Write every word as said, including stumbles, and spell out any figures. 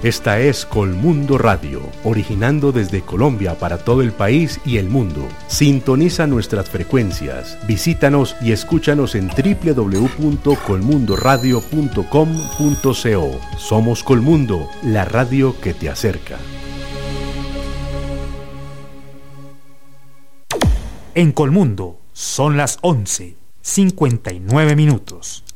Esta es Colmundo Radio, originando desde Colombia para todo el país y el mundo. Sintoniza nuestras frecuencias, visítanos y escúchanos en doble u doble u doble u punto colmundoradio punto com punto co. Somos Colmundo, la radio que te acerca. En Colmundo son las once, cincuenta y nueve minutos.